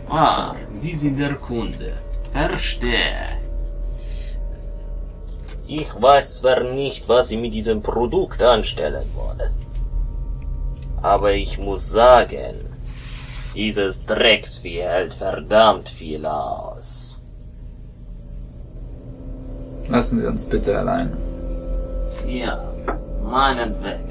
Ah, Sie sind der Kunde. Verstehe. Ich weiß zwar nicht, was Sie mit diesem Produkt anstellen wollen, aber ich muss sagen, dieses Drecksvieh hält verdammt viel aus. Lassen Sie uns bitte allein. Ja, meinetwegen.